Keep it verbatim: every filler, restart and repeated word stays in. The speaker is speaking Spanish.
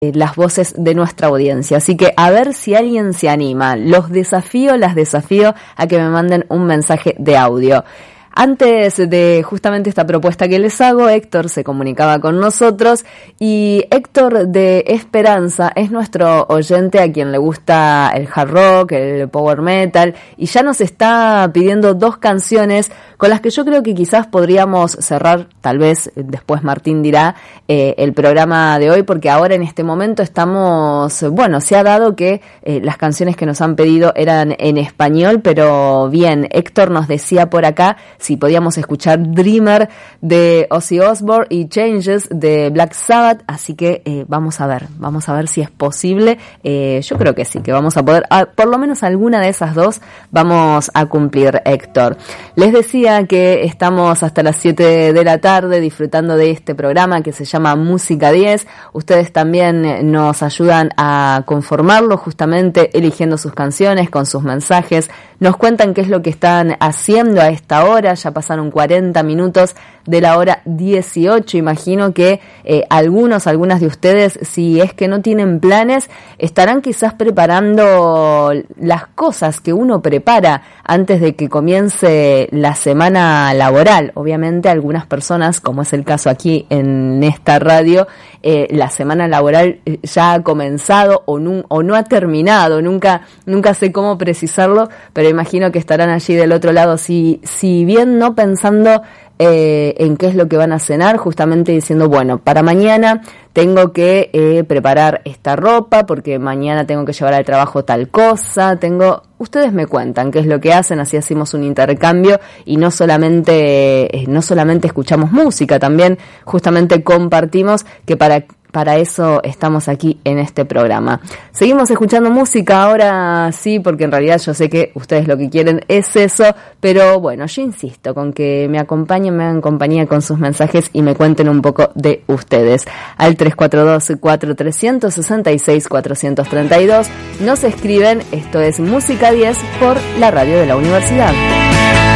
las voces de nuestra audiencia. Así que a ver si alguien se anima. Los desafío, las desafío a que me manden un mensaje de audio. Antes de justamente esta propuesta que les hago, Héctor se comunicaba con nosotros y Héctor de Esperanza es nuestro oyente a quien le gusta el hard rock, el power metal y ya nos está pidiendo dos canciones con las que yo creo que quizás podríamos cerrar, tal vez después Martín dirá, eh, el programa de hoy, porque ahora en este momento estamos, bueno, se ha dado que eh, las canciones que nos han pedido eran en español, pero bien, Héctor nos decía por acá si podíamos escuchar Dreamer de Ozzy Osbourne y Changes de Black Sabbath, así que eh, vamos a ver, vamos a ver si es posible. Eh, yo creo que sí, que vamos a poder, ah, por lo menos alguna de esas dos vamos a cumplir, Héctor. Les decía que estamos hasta las siete de la tarde disfrutando de este programa que se llama Música diez. Ustedes también nos ayudan a conformarlo justamente eligiendo sus canciones con sus mensajes. Nos cuentan qué es lo que están haciendo a esta hora. Ya pasaron cuarenta minutos de la hora dieciocho. Imagino que eh, algunos, algunas de ustedes, si es que no tienen planes, estarán quizás preparando las cosas que uno prepara antes de que comience la semana laboral. Obviamente algunas personas, como es el caso aquí en esta radio, eh, la semana laboral ya ha comenzado o no, o no ha terminado. Nunca, nunca sé cómo precisarlo, pero imagino que estarán allí del otro lado, si, si bien no pensando eh, en qué es lo que van a cenar, justamente diciendo, bueno, para mañana tengo que eh, preparar esta ropa porque mañana tengo que llevar al trabajo tal cosa, tengo... Ustedes me cuentan qué es lo que hacen, así hacemos un intercambio y no solamente, eh, no solamente escuchamos música, también justamente compartimos que para... Para eso estamos aquí en este programa. Seguimos escuchando música ahora, sí, porque en realidad yo sé que ustedes lo que quieren es eso, pero bueno, yo insisto con que me acompañen, me hagan compañía con sus mensajes y me cuenten un poco de ustedes. Al tres cuatro dos, cuatro tres seis seis, cuatro tres dos nos escriben, esto es Música diez por la radio de la universidad.